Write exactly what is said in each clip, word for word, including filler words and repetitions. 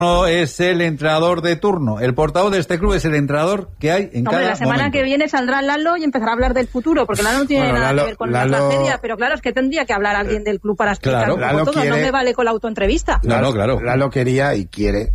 es el entrenador de turno. El portavoz de este club es el entrenador que hay en Hombre, cada la semana momento. que viene saldrá Lalo y empezará a hablar del futuro, porque Lalo no tiene Bueno, nada Lalo, que ver con Lalo, la tragedia, pero claro, es que tendría que hablar alguien del club para explicar Claro, un poco Lalo todo, quiere- no me vale con la autoentrevista. No, no, claro. Lalo quería y quiere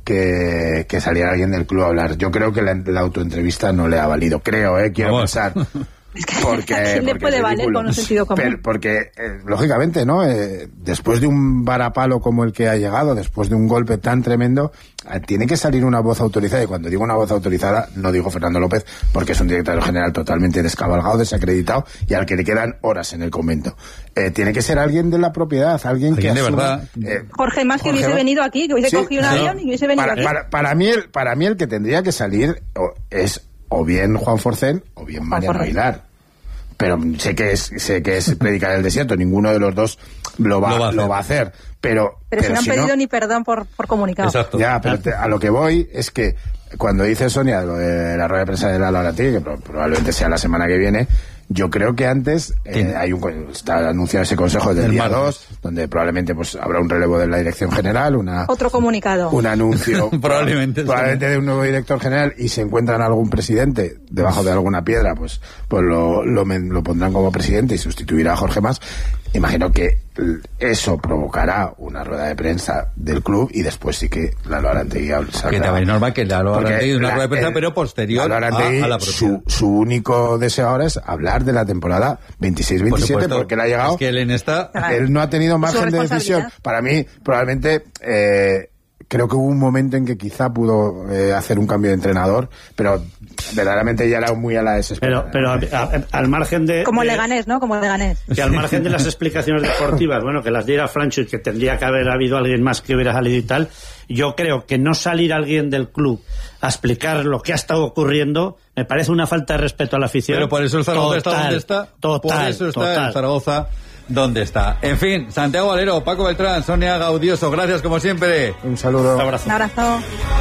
que, que saliera alguien del club a hablar. Yo creo que la, la autoentrevista no le ha valido. Creo, ¿eh? Quiero Vamos. pensar. Porque, ¿A quién le porque puede es valer ridículo. con un sentido común? Pero- porque, eh, lógicamente, ¿no? Eh, después de un varapalo como el que ha llegado, después de un golpe tan tremendo, eh, tiene que salir una voz autorizada. Y cuando digo una voz autorizada, no digo Fernando López, porque es un director general totalmente descabalgado, desacreditado, y al que le quedan horas en el convento. Eh, tiene que ser alguien de la propiedad, alguien, Alguien que de asuma- verdad. eh, Jorge Más que Jorge hubiese Mas- venido aquí, que hubiese Sí, cogido un sí. avión y hubiese venido para, aquí. para, para mí el, para mí el que tendría que salir o, es o bien Juan Forcén o bien Mariano Forcén. Aguilar. Pero sé que es sé que es predicar el desierto, ninguno de los dos lo va, Lo va a hacer. lo va a hacer. Pero, Pero, si no han si pedido no- ni perdón por, por comunicado. Exacto. ya, pero te- a lo que voy es que cuando dice Sonia lo de la rueda de prensa de la Lauratigui, que pro- probablemente sea la semana que viene, yo creo que antes eh, Tiene. hay un está anunciado ese consejo del El día martes. dos, donde probablemente pues habrá un relevo de la dirección general, una Otro comunicado. un anuncio Probablemente, probablemente de un nuevo director general, y se encuentran algún presidente debajo de alguna piedra, pues pues lo, lo, men- lo pondrán como presidente y sustituirá a Jorge Mas. Imagino que l- eso provocará una rueda de prensa del club y después sí que Lalo Arantegui saldrá. Que también es normal que Lalo Porque Arantegui una la- rueda de prensa, el- pero posterior Lalo Arantegui, a, a la su, propiedad. su único deseo ahora es hablar de la temporada veintiséis Por veintisiete, supuesto, porque él ha llegado. es que él en esta... Claro. Él no ha tenido margen de decisión. responsabilidad. Para mí, probablemente, eh, creo que hubo un momento en que quizá pudo eh, hacer un cambio de entrenador, pero verdaderamente ya era muy a la desesperación. Pero, pero a- a- al margen de... Como de- Leganés, ¿no? Como Leganés. Que al margen de las explicaciones deportivas, bueno, que las diera Francho y que tendría que haber habido alguien más que hubiera salido y tal, yo creo que no salir alguien del club a explicar lo que ha estado ocurriendo me parece una falta de respeto a la afición. Pero por eso el Zaragoza está Total, donde está. Total, por eso está total. el Zaragoza donde está. En fin, Santiago Valero, Paco Beltrán, Sonia Gaudioso, gracias como siempre. Un saludo. Un abrazo. Un abrazo.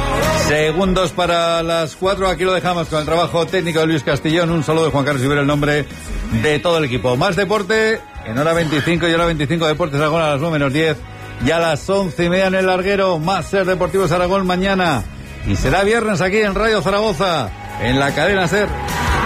Segundos para las cuatro, aquí lo dejamos con el trabajo técnico de Luis Castillón. Un saludo de Juan Carlos Rivera, el nombre de todo el equipo. Más deporte en hora veinticinco y hora veinticinco Deportes Aragón a las nueve menos diez y a las once y media en el larguero. Más Ser Deportivos Aragón mañana. Y será viernes aquí en Radio Zaragoza, en la cadena Ser.